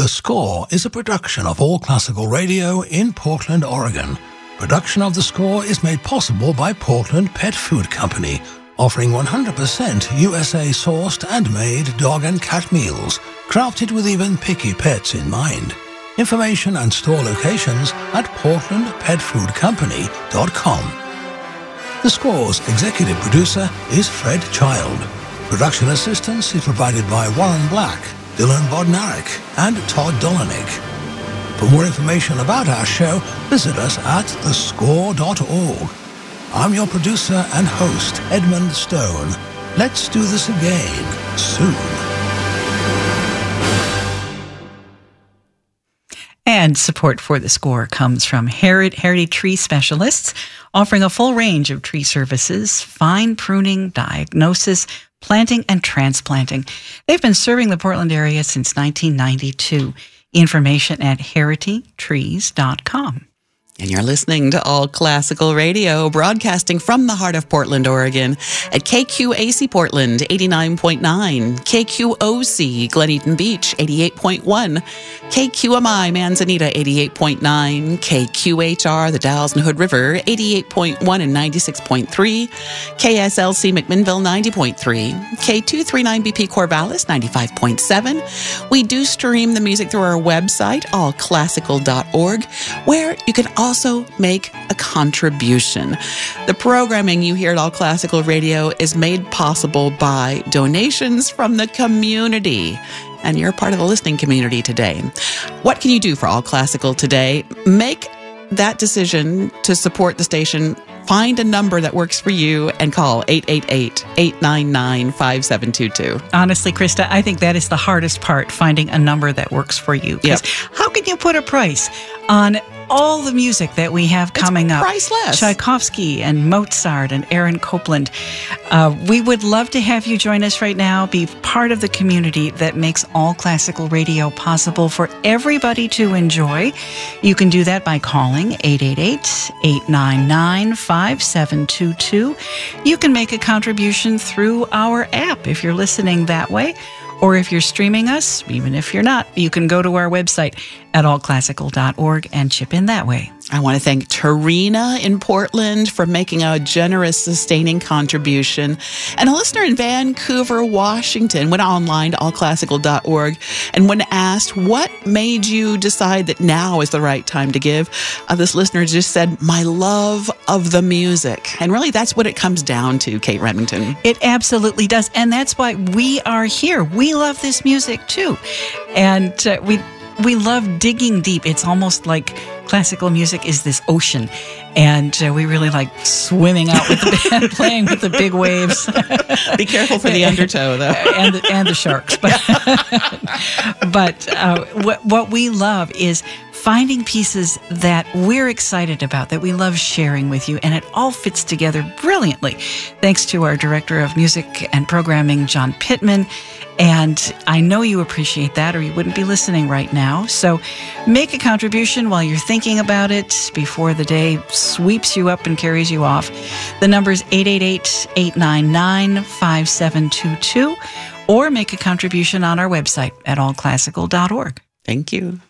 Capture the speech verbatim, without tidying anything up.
The Score is a production of All Classical Radio in Portland, Oregon. Production of The Score is made possible by Portland Pet Food Company, offering one hundred percent U S A-sourced and made dog and cat meals, crafted with even picky pets in mind. Information and store locations at portland pet food company dot com. The Score's executive producer is Fred Child. Production assistance is provided by Warren Black, Dylan Bodnarik, and Todd Dolanik. For more information about our show, visit us at the score dot org. I'm your producer and host, Edmund Stone. Let's do this again soon. And support for The Score comes from Heritage Tree Specialists, offering a full range of tree services, fine pruning, diagnosis, planting, and transplanting. They've been serving the Portland area since nineteen ninety-two. Information at heritage trees dot com. And you're listening to All Classical Radio, broadcasting from the heart of Portland, Oregon, at K Q A C Portland, eighty-nine point nine, K Q O C Glen Eaton Beach, eighty-eight point one, K Q M I Manzanita, eighty-eight point nine, K Q H R the Dalles and Hood River, eighty-eight point one and ninety-six point three, K S L C McMinnville, ninety point three, K two thirty-nine B P Corvallis, ninety-five point seven. We do stream the music through our website, all classical dot org, where you can also also make a contribution. The programming you hear at All Classical Radio is made possible by donations from the community. And you're part of the listening community today. What can you do for All Classical today? Make that decision to support the station. Find a number that works for you and call eight eight eight, eight nine nine, five seven two two. Honestly, Krista, I think that is the hardest part, finding a number that works for you. Yep. How can you put a price on all the music that we have coming it's up? Priceless. Tchaikovsky and Mozart and Aaron Copland. Uh, we would love to have you join us right now, be part of the community that makes All Classical Radio possible for everybody to enjoy. You can do that by calling eight eight eight, eight nine nine, five seven two two. You can make a contribution through our app if you're listening that way. Or if you're streaming us, even if you're not, you can go to our website at all classical dot org and chip in that way. I want to thank Tarina in Portland for making a generous, sustaining contribution. And a listener in Vancouver, Washington, went online to all classical dot org. And when asked what made you decide that now is the right time to give, uh, this listener just said, my love of the music. And really, that's what it comes down to, Kate Remington. It absolutely does. And that's why we are here. We love this music, too. And uh, we... We love digging deep. It's almost like classical music is this ocean, and uh, we really like swimming out with the band, playing with the big waves. Be careful for the undertow, though, and the, and the sharks. But but uh, what what we love is finding pieces that we're excited about, that we love sharing with you, and it all fits together brilliantly. Thanks to our Director of Music and Programming, John Pittman. And I know you appreciate that, or you wouldn't be listening right now. So make a contribution while you're thinking about it before the day sweeps you up and carries you off. The number is eight eight eight, eight nine nine, five seven two two, or make a contribution on our website at all classical dot org. Thank you.